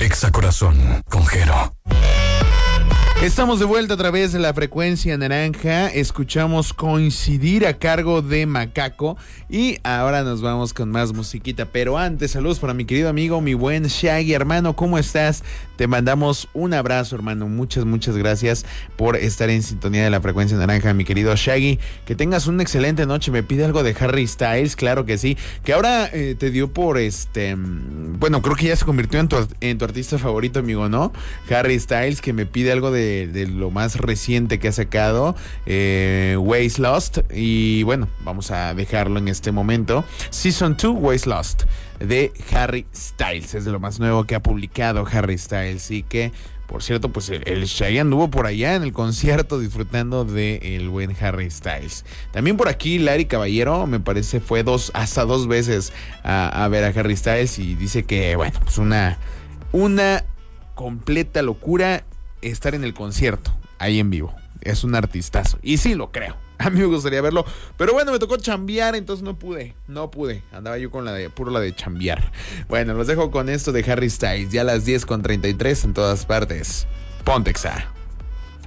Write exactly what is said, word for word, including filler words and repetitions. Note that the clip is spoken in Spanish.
Exa Corazón con Jero. Estamos de vuelta a través de la frecuencia naranja. Escuchamos Coincidir a cargo de Macaco. Y ahora nos vamos con más musiquita. Pero antes, saludos para mi querido amigo, mi buen Shaggy. Hermano, ¿cómo estás? Te mandamos un abrazo, hermano. Muchas, muchas gracias por estar en sintonía de la frecuencia naranja, mi querido Shaggy. Que tengas una excelente noche. Me pide algo de Harry Styles, claro que sí. Que ahora eh, te dio por este... Bueno, creo que ya se convirtió en tu, en tu artista favorito, amigo, ¿no? Harry Styles, que me pide algo de De, de lo más reciente que ha sacado, eh, Ways Lost, y bueno, vamos a dejarlo en este momento. Season dos, Ways Lost, de Harry Styles, es de lo más nuevo que ha publicado Harry Styles, y que, por cierto, pues el, el Shaggy anduvo por allá en el concierto disfrutando del buen Harry Styles. También por aquí Larry Caballero, me parece, fue dos, hasta dos veces a, a ver a Harry Styles, y dice que, bueno, pues una, una completa locura estar en el concierto, ahí en vivo. Es un artistazo. Y sí, lo creo. A mí me gustaría verlo. Pero bueno, me tocó chambear, entonces no pude. No pude. Andaba yo con la de, puro la de chambear. Bueno, los dejo con esto de Harry Styles. Ya a las diez con treinta y tres en todas partes. Ponte Exa.